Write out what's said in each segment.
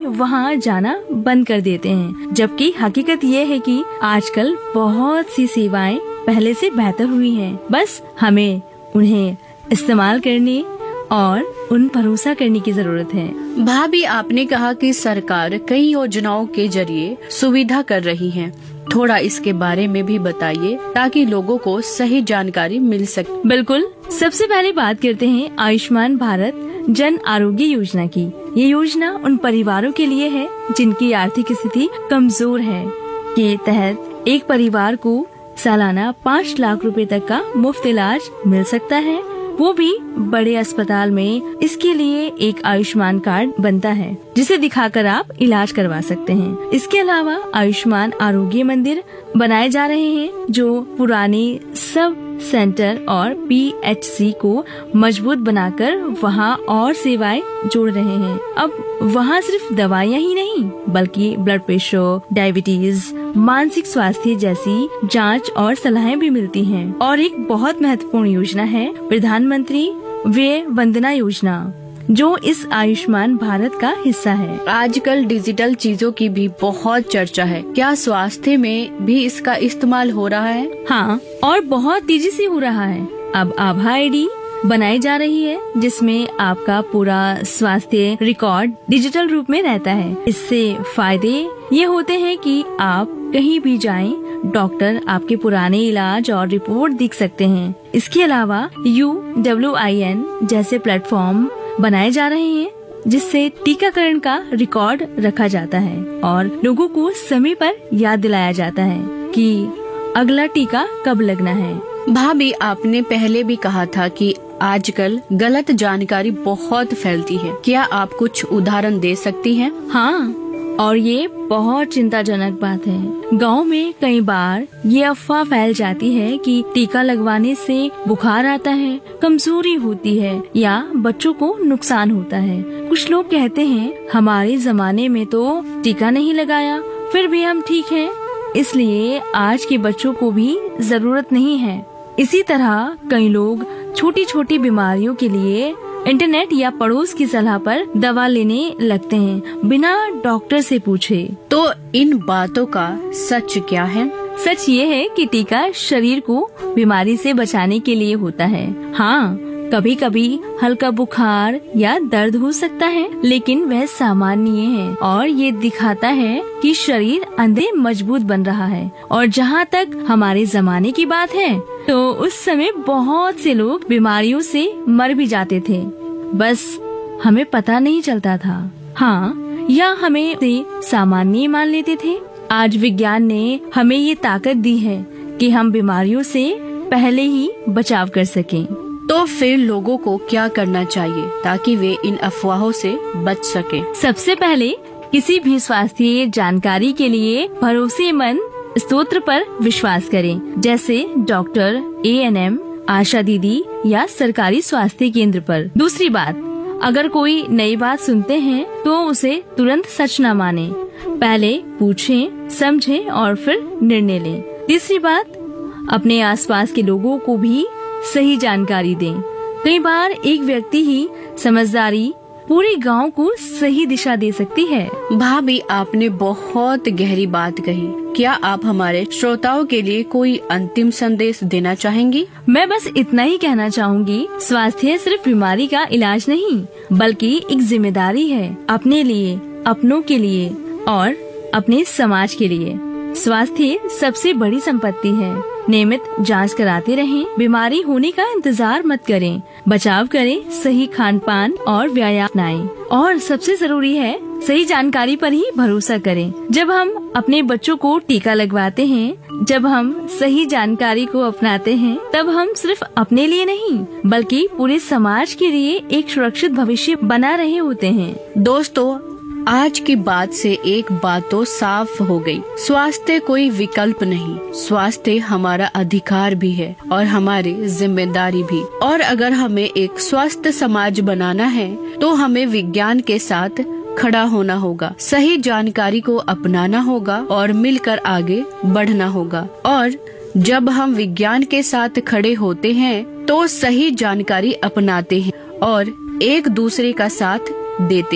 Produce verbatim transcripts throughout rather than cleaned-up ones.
वहाँ जाना बंद कर देते हैं, जबकि हकीकत ये है कि आजकल बहुत सी सेवाएं पहले से बेहतर हुई हैं। बस हमें उन्हें इस्तेमाल करने और उन भरोसा करने की जरूरत है। भाभी, आपने कहा कि सरकार कई योजनाओं के जरिए सुविधा कर रही है, थोड़ा इसके बारे में भी बताइए ताकि लोगों को सही जानकारी मिल सके। बिल्कुल, सबसे पहले बात करते हैं आयुष्मान भारत जन आरोग्य योजना की। ये योजना उन परिवारों के लिए है जिनकी आर्थिक स्थिति कमजोर है। के तहत एक परिवार को सालाना पाँच लाख रुपए तक का मुफ्त इलाज मिल सकता है, वो भी बड़े अस्पताल में। इसके लिए एक आयुष्मान कार्ड बनता है जिसे दिखाकर आप इलाज करवा सकते हैं। इसके अलावा आयुष्मान आरोग्य मंदिर बनाए जा रहे हैं जो पुराने सब सेंटर और पी एच सी को मजबूत बनाकर वहाँ और सेवाएं जोड़ रहे हैं। अब वहाँ सिर्फ दवाइयाँ ही नहीं बल्कि ब्लड प्रेशर, डायबिटीज, मानसिक स्वास्थ्य जैसी जांच और सलाहें भी मिलती हैं। और एक बहुत महत्वपूर्ण योजना है प्रधानमंत्री व्यय वंदना योजना, जो इस आयुष्मान भारत का हिस्सा है। आजकल डिजिटल चीजों की भी बहुत चर्चा है, क्या स्वास्थ्य में भी इसका इस्तेमाल हो रहा है? हाँ, और बहुत तेजी से हो रहा है। अब आभा आई डी बनाई जा रही है जिसमें आपका पूरा स्वास्थ्य रिकॉर्ड डिजिटल रूप में रहता है। इससे फायदे ये होते हैं कि आप कहीं भी जाएं, डॉक्टर आपके पुराने इलाज और रिपोर्ट देख सकते हैं। इसके अलावा यू डब्ल्यू आई एन जैसे प्लेटफॉर्म बनाए जा रहे हैं जिससे टीकाकरण का रिकॉर्ड रखा जाता है और लोगों को समय पर याद दिलाया जाता है कि अगला टीका कब लगना है। भाभी, आपने पहले भी कहा था कि आजकल गलत जानकारी बहुत फैलती है, क्या आप कुछ उदाहरण दे सकती हैं? हाँ, और ये बहुत चिंताजनक बात है। गांव में कई बार ये अफवाह फैल जाती है कि टीका लगवाने से बुखार आता है, कमजोरी होती है या बच्चों को नुकसान होता है। कुछ लोग कहते हैं हमारे जमाने में तो टीका नहीं लगाया, फिर भी हम ठीक हैं, इसलिए आज के बच्चों को भी जरूरत नहीं है। इसी तरह कई लोग छोटी छोटी बीमारियों के लिए इंटरनेट या पड़ोस की सलाह पर दवा लेने लगते हैं बिना डॉक्टर से पूछे। तो इन बातों का सच क्या है? सच ये है कि टीका शरीर को बीमारी से बचाने के लिए होता है। हाँ, कभी कभी हल्का बुखार या दर्द हो सकता है, लेकिन वह सामान्य है और ये दिखाता है कि शरीर अंदर मजबूत बन रहा है। और जहाँ तक हमारे जमाने की बात है तो उस समय बहुत से लोग बीमारियों से मर भी जाते थे, बस हमें पता नहीं चलता था। हाँ, या हमें से सामान्य मान लेते थे। आज विज्ञान ने हमें ये ताकत दी है कि हम बीमारियों से पहले ही बचाव कर सकें। तो फिर लोगों को क्या करना चाहिए ताकि वे इन अफवाहों से बच सकें? सबसे पहले किसी भी स्वास्थ्य जानकारी के लिए भरोसेमंद स्रोत पर विश्वास करें, जैसे डॉक्टर, ए एन एम, आशा दीदी या सरकारी स्वास्थ्य केंद्र पर। दूसरी बात, अगर कोई नई बात सुनते हैं तो उसे तुरंत सच न माने, पहले पूछें, समझें और फिर निर्णय लें। तीसरी बात, अपने आसपास के लोगों को भी सही जानकारी दें। कई बार एक व्यक्ति ही समझदारी पूरे गांव को सही दिशा दे सकती है। भाभी, आपने बहुत गहरी बात कही। क्या आप हमारे श्रोताओं के लिए कोई अंतिम संदेश देना चाहेंगी? मैं बस इतना ही कहना चाहूँगी, स्वास्थ्य सिर्फ बीमारी का इलाज नहीं बल्कि एक जिम्मेदारी है, अपने लिए, अपनों के लिए और अपने समाज के लिए। स्वास्थ्य सबसे बड़ी संपत्ति है। नियमित जांच कराते रहें, बीमारी होने का इंतजार मत करें, बचाव करें, सही खान पान और व्यायाम अपनाएं और सबसे जरूरी है सही जानकारी पर ही भरोसा करें। जब हम अपने बच्चों को टीका लगवाते हैं, जब हम सही जानकारी को अपनाते हैं, तब हम सिर्फ अपने लिए नहीं बल्कि पूरे समाज के लिए एक सुरक्षित भविष्य बना रहे होते हैं। दोस्तों, आज की बात से एक बात तो साफ हो गई, स्वास्थ्य कोई विकल्प नहीं, स्वास्थ्य हमारा अधिकार भी है और हमारी जिम्मेदारी भी। और अगर हमें एक स्वस्थ समाज बनाना है तो हमें विज्ञान के साथ खड़ा होना होगा, सही जानकारी को अपनाना होगा और मिलकर आगे बढ़ना होगा। और जब हम विज्ञान के साथ खड़े होते हैं तो सही जानकारी अपनाते हैं और एक दूसरे का साथ देते हैं,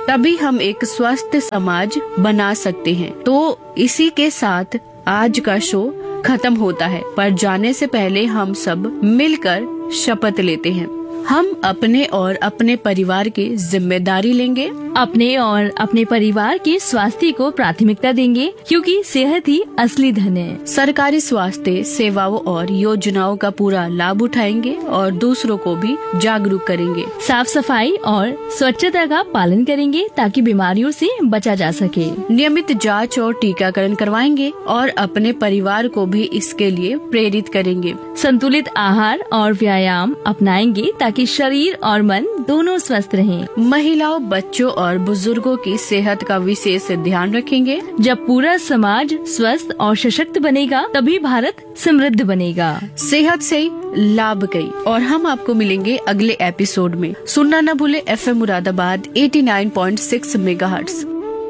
तभी हम एक स्वस्थ समाज बना सकते हैं। तो इसी के साथ आज का शो खत्म होता है, पर जाने से पहले हम सब मिलकर शपथ लेते हैं। हम अपने और अपने परिवार की जिम्मेदारी लेंगे, अपने और अपने परिवार के स्वास्थ्य को प्राथमिकता देंगे, क्योंकि सेहत ही असली धन है। सरकारी स्वास्थ्य सेवाओं और योजनाओं का पूरा लाभ उठाएंगे और दूसरों को भी जागरूक करेंगे। साफ सफाई और स्वच्छता का पालन करेंगे ताकि बीमारियों से बचा जा सके। नियमित जांच और टीकाकरण करवाएंगे और अपने परिवार को भी इसके लिए प्रेरित करेंगे। संतुलित आहार और व्यायाम अपनाएंगे ताकि शरीर और मन दोनों स्वस्थ रहें। महिलाओं, बच्चों और बुजुर्गों की सेहत का विशेष ध्यान रखेंगे। जब पूरा समाज स्वस्थ और सशक्त बनेगा तभी भारत समृद्ध बनेगा। सेहत से लाभ गई। और हम आपको मिलेंगे अगले एपिसोड में। सुनना न भूले एफ एम मुरादाबाद नवासी पॉइंट छह मेगाहर्ट्ज।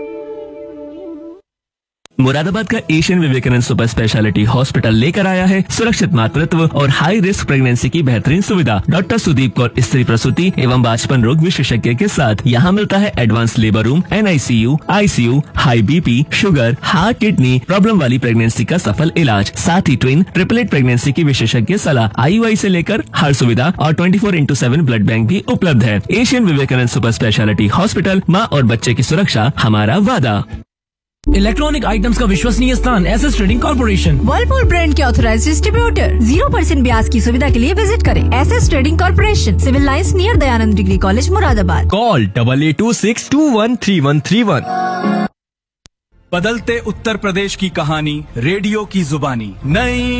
मुरादाबाद का Asian Vivekananda super speciality hospital लेकर आया है सुरक्षित मातृत्व और हाई रिस्क प्रेगनेंसी की बेहतरीन सुविधा। डॉक्टर सुदीप कौर स्त्री प्रसूति एवं बांझपन रोग विशेषज्ञ के साथ यहाँ मिलता है advance labour room, N I C you, I C you, high B P, sugar, heart, kidney problem वाली प्रेगनेंसी का सफल इलाज, साथ ही ट्विन ट्रिपलेट प्रेगनेंसी की विशेषज्ञ सलाह, आई यू आई से लेकर हर सुविधा और twenty four into seven blood bank भी उपलब्ध है। Asian Vivekananda super speciality hospital, माँ और बच्चे की सुरक्षा हमारा वादा। इलेक्ट्रॉनिक आइटम्स का विश्वसनीय स्थान S S trading corporation, Whirlpool brand के ऑथराइज्ड डिस्ट्रीब्यूटर। जीरो परसेंट ब्याज की सुविधा के लिए विजिट करें S S trading corporation, civil lines near Dayanand degree college, Moradabad. Call double eight to six to one three one three one. बदलते उत्तर प्रदेश की कहानी, रेडियो की जुबानी, नई